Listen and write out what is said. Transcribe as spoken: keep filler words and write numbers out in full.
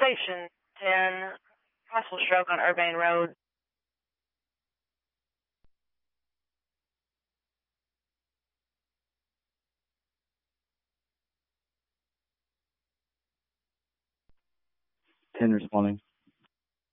Station ten, possible stroke on Urbane Road. ten responding.